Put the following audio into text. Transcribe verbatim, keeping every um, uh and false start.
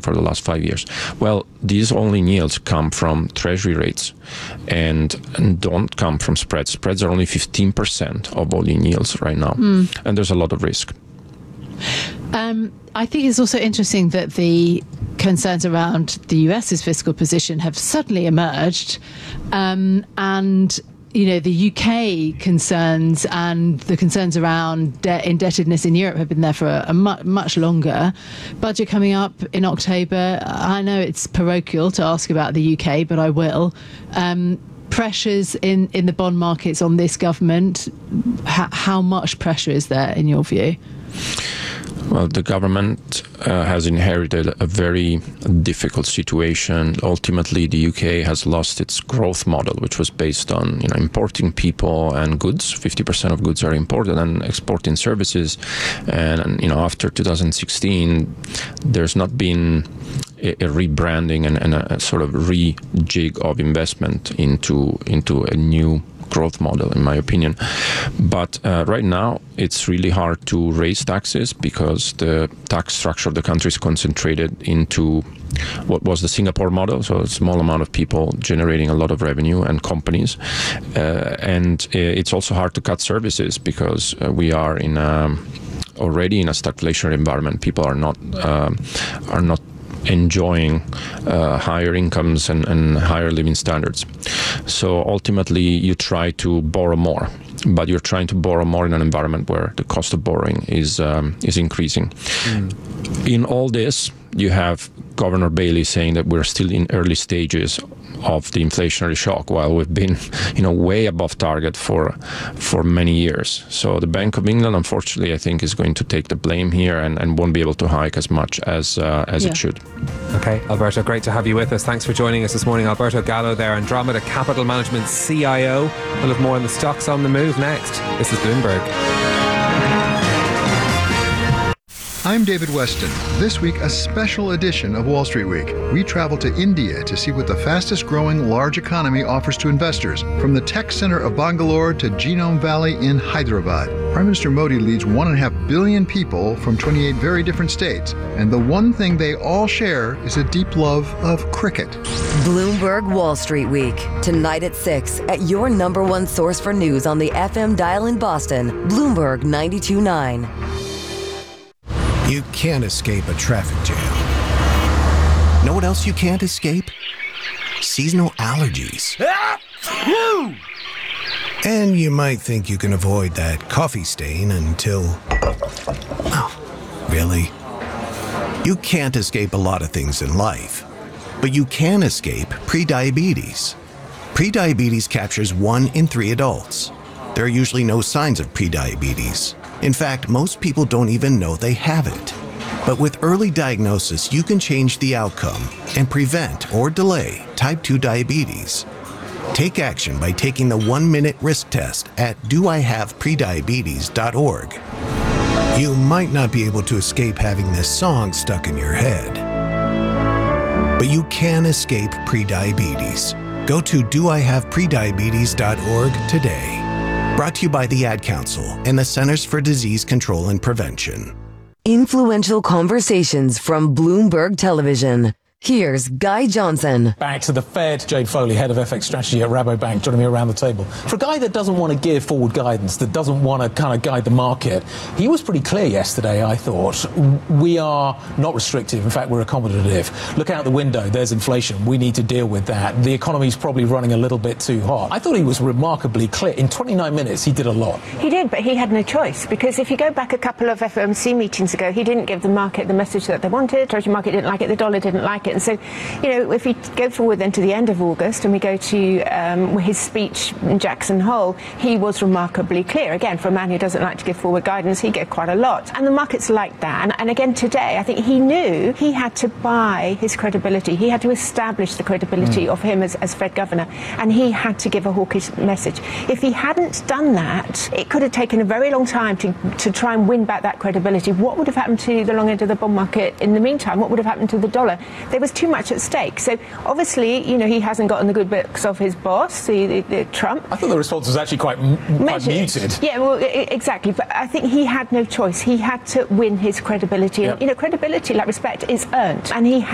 for the last five years. Well, these all-in yields come from treasury rates and, and don't come from spreads. Spreads are only fifteen percent of all-in yields right now, mm. and there's a lot of risk. Um, I think it's also interesting that the concerns around the US's fiscal position have suddenly emerged, um, and you know, the U K concerns and the concerns around debt indebtedness in Europe have been there for a, a mu- much longer. Budget coming up in October. I know it's parochial to ask about the U K, but I will. Um, pressures in, in the bond markets on this government. H- how much pressure is there in your view? Well, the government uh, has inherited a very difficult situation. Ultimately, the U K has lost its growth model, which was based on, you know, importing people and goods. fifty percent of goods are imported, and exporting services. And, and you know, after two thousand sixteen, there's not been a, a rebranding and, and a, a sort of rejig of investment into into a new growth model, in my opinion. But uh, right now, it's really hard to raise taxes because the tax structure of the country is concentrated into what was the Singapore model, so a small amount of people generating a lot of revenue and companies. Uh, and it's also hard to cut services because uh, we are in a, already in a stagflationary environment. People are not um, are not enjoying uh, higher incomes and, and higher living standards. So ultimately, you try to borrow more, but you're trying to borrow more in an environment where the cost of borrowing is um, is increasing. Mm. In all this, you have Governor Bailey saying that we're still in early stages of the inflationary shock, while we've been, you know, way above target for for many years. So the Bank of England, unfortunately, I think, is going to take the blame here and, and won't be able to hike as much as uh, as yeah. it should. Okay, Alberto, great to have you with us. Thanks for joining us this morning. Alberto Gallo there, Andromeda Capital Management C I O. We'll have more on the stocks on the move next. This is Bloomberg. I'm David Weston. This week, a special edition of Wall Street Week. We travel to India to see what the fastest growing large economy offers to investors, from the tech center of Bangalore to Genome Valley in Hyderabad. Prime Minister Modi leads one and a half billion people from twenty-eight very different states, and the one thing they all share is a deep love of cricket. Bloomberg Wall Street Week, tonight at six at your number one source for news on the F M dial in Boston, Bloomberg ninety-two point nine. You can't escape a traffic jam. Know what else you can't escape? Seasonal allergies. And you might think you can avoid that coffee stain until... Oh, really? You can't escape a lot of things in life, but you can escape prediabetes. Prediabetes captures one in three adults. There are usually no signs of prediabetes. In fact, most people don't even know they have it. But with early diagnosis, you can change the outcome and prevent or delay type two diabetes. Take action by taking the one-minute risk test at do I have prediabetes dot org. You might not be able to escape having this song stuck in your head, but you can escape prediabetes. Go to do I have prediabetes dot org today. Brought to you by the Ad Council and the Centers for Disease Control and Prevention. Influential conversations from Bloomberg Television. Here's Guy Johnson. Back to the Fed. Jade Foley, head of F X strategy at Rabobank, joining me around the table. For a guy that doesn't want to give forward guidance, that doesn't want to kind of guide the market, he was pretty clear yesterday, I thought. We are not restrictive. In fact, we're accommodative. Look out the window. There's inflation. We need to deal with that. The economy's probably running a little bit too hot. I thought he was remarkably clear. In twenty-nine minutes, he did a lot. He did, but he had no choice, because if you go back a couple of F O M C meetings ago, he didn't give the market the message that they wanted. Treasury market didn't like it. The dollar didn't like it. And so, you know, if we go forward then to the end of August and we go to um, his speech in Jackson Hole, he was remarkably clear. Again, for a man who doesn't like to give forward guidance, he gave quite a lot. And the market's like that. And, and again, today, I think he knew he had to buy his credibility. He had to establish the credibility mm. of him as, as Fed governor. And he had to give a hawkish message. If he hadn't done that, it could have taken a very long time to, to try and win back that credibility. What would have happened to the long end of the bond market in the meantime? What would have happened to the dollar? There was too much at stake. So obviously, you know, he hasn't gotten the good books of his boss, the, the, the Trump. I thought the response was actually quite, m- quite muted. Yeah, well, I- exactly. But I think he had no choice. He had to win his credibility. Yep. And, you know, credibility, like respect, is earned. And he